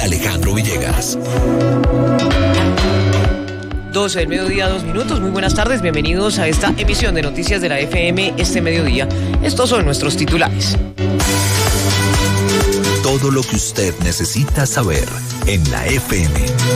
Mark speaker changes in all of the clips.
Speaker 1: Alejandro Villegas.
Speaker 2: 12 del mediodía, 2 minutos. Muy buenas tardes, bienvenidos a esta emisión de Noticias de la FM este mediodía. Estos son nuestros titulares.
Speaker 1: Todo lo que usted necesita saber en la FM.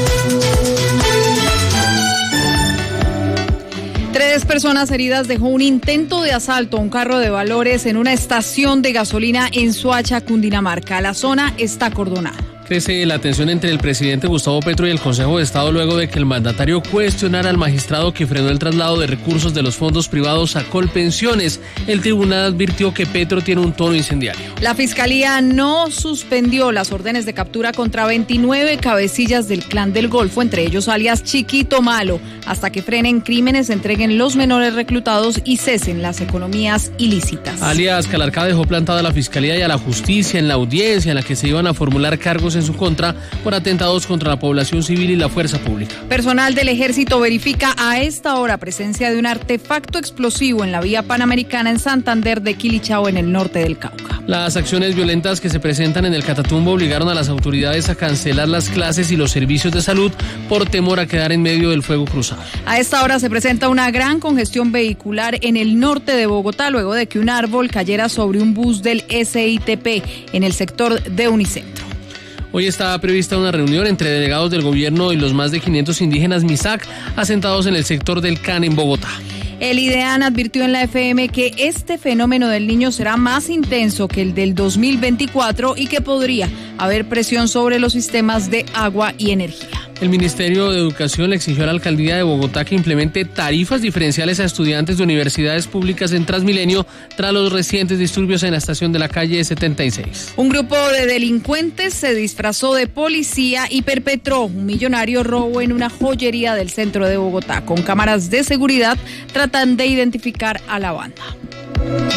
Speaker 3: 3 personas heridas dejó un intento de asalto a un carro de valores en una estación de gasolina en Soacha, Cundinamarca. La zona está acordonada.
Speaker 4: Crece la tensión entre el presidente Gustavo Petro y el Consejo de Estado luego de que el mandatario cuestionara al magistrado que frenó el traslado de recursos de los fondos privados a Colpensiones. El tribunal advirtió que Petro tiene un tono incendiario.
Speaker 3: La Fiscalía no suspendió las órdenes de captura contra 29 cabecillas del Clan del Golfo, entre ellos alias Chiquito Malo, hasta que frenen crímenes, entreguen los menores reclutados y cesen las economías ilícitas.
Speaker 4: Alias Calarcá dejó plantada a la Fiscalía y a la Justicia en la audiencia en la que se iban a formular cargos en su contra por atentados contra la población civil y la fuerza pública.
Speaker 3: Personal del Ejército verifica a esta hora presencia de un artefacto explosivo en la vía panamericana en Santander de Quilichao, en el norte del Cauca.
Speaker 4: Las acciones violentas que se presentan en el Catatumbo obligaron a las autoridades a cancelar las clases y los servicios de salud por temor a quedar en medio del fuego cruzado.
Speaker 3: A esta hora se presenta una gran congestión vehicular en el norte de Bogotá luego de que un árbol cayera sobre un bus del SITP en el sector de Unicentro.
Speaker 4: Hoy está prevista una reunión entre delegados del gobierno y los más de 500 indígenas Misak asentados en el sector del CAN en Bogotá.
Speaker 3: El IDEAN advirtió en la FM que este fenómeno del Niño será más intenso que el del 2024 y que podría haber presión sobre los sistemas de agua y energía.
Speaker 4: El Ministerio de Educación le exigió a la Alcaldía de Bogotá que implemente tarifas diferenciales a estudiantes de universidades públicas en Transmilenio tras los recientes disturbios en la estación de la calle 76.
Speaker 3: Un grupo de delincuentes se disfrazó de policía y perpetró un millonario robo en una joyería del centro de Bogotá. Con cámaras de seguridad tratan de identificar a la banda.